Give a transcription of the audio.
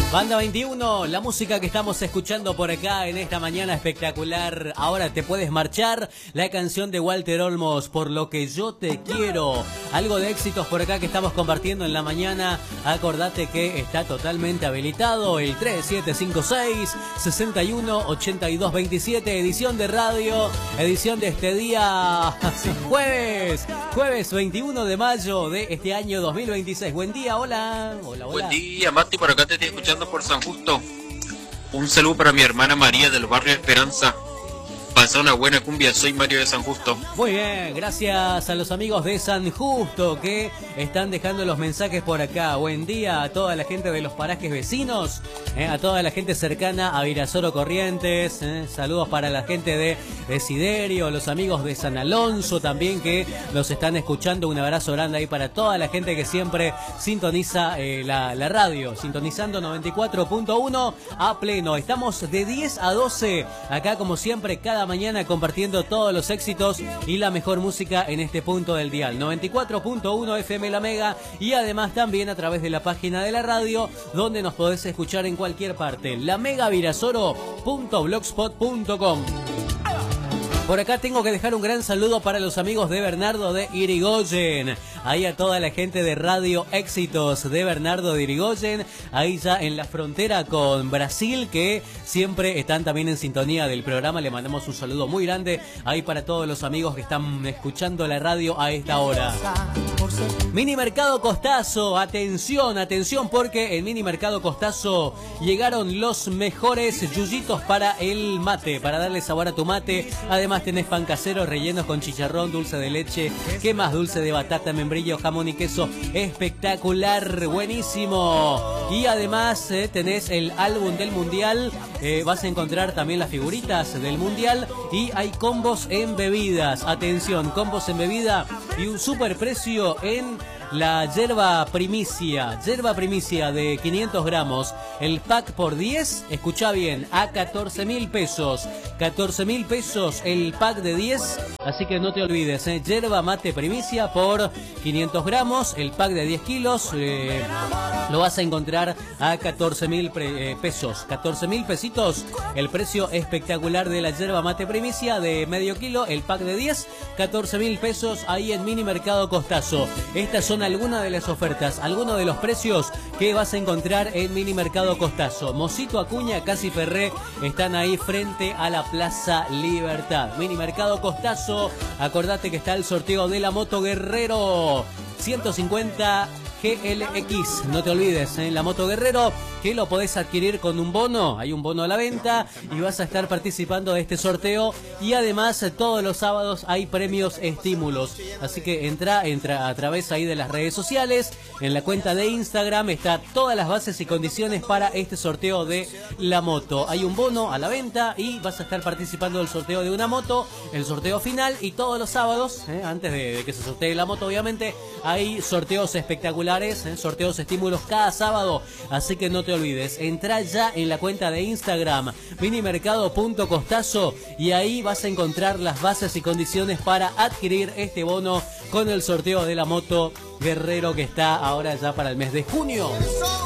Banda 21, la música que estamos escuchando por acá en esta mañana espectacular. Ahora te puedes marchar, la canción de Walter Olmos, Por lo que yo te quiero. Algo de éxitos por acá que estamos compartiendo en la mañana. Acordate que está totalmente habilitado el 3756-618227, edición de radio, edición de este día, jueves 21 de mayo de este año 2026. Buen día, hola. Buen día, Mati, por acá te estoy escuchando por San Justo. Un saludo para mi hermana María del barrio Esperanza. Pasa una buena cumbia, soy Mario de San Justo. Muy bien, gracias a los amigos de San Justo que están dejando los mensajes por acá. Buen día a toda la gente de los parajes vecinos, a toda la gente cercana a Virasoro Corrientes. Saludos para la gente de Desiderio, los amigos de San Alonso también que nos están escuchando. Un abrazo grande ahí para toda la gente que siempre sintoniza la radio, sintonizando 94.1 a pleno. Estamos de 10 a 12 acá como siempre cada mañana compartiendo todos los éxitos y la mejor música en este punto del dial 94.1 FM La Mega, y además también a través de la página de la radio donde nos podés escuchar en cualquier parte, lamegavirasoro.blogspot.com. Por acá tengo que dejar un gran saludo para los amigos de Bernardo de Irigoyen. Ahí a toda la gente de Radio Éxitos de Bernardo de Irigoyen. Ahí ya en la frontera con Brasil, que siempre están también en sintonía del programa. Le mandamos un saludo muy grande ahí para todos los amigos que están escuchando la radio a esta hora. Mini Mercado Costazo, atención, porque en Mini Mercado Costazo llegaron los mejores yuyitos para el mate, para darle sabor a tu mate. Además tenés pan casero rellenos con chicharrón, dulce de leche, ¿qué más? Dulce de batata, membrillo, jamón y queso, espectacular, buenísimo. Y además tenés el álbum del mundial, vas a encontrar también las figuritas del mundial y hay combos en bebidas. Atención, combos en bebida y un super precio en la yerba primicia de 500 gramos, el pack por 10, escucha bien, a 14.000 pesos, 14.000 pesos el pack de 10, así que no te olvides, yerba mate primicia por 500 gramos, el pack de 10 kilos, lo vas a encontrar a 14.000 pesos, 14.000 pesitos, el precio espectacular de la yerba mate primicia de medio kilo, el pack de 10, 14.000 pesos ahí en Mini Mercado Costazo. Estas son algunas de las ofertas, algunos de los precios que vas a encontrar en Mini Mercado Costazo. Mosito Acuña, Casi Ferré están ahí frente a la Plaza Libertad. Mini Mercado Costazo, acordate que está el sorteo de la moto Guerrero 150 GLX, no te olvides, la moto Guerrero, que lo podés adquirir con un bono, hay un bono a la venta y vas a estar participando de este sorteo, y además todos los sábados hay premios estímulos, así que entra a través ahí de las redes sociales, en la cuenta de Instagram está todas las bases y condiciones para este sorteo de la moto. Hay un bono a la venta y vas a estar participando del sorteo de una moto, el sorteo final, y todos los sábados, antes de que se sortee la moto obviamente, hay sorteos espectaculares, sorteos estímulos cada sábado, así que no te olvides, entra ya en la cuenta de Instagram minimercado.costazo y ahí vas a encontrar las bases y condiciones para adquirir este bono con el sorteo de la moto Guerrero que está ahora ya para el mes de junio.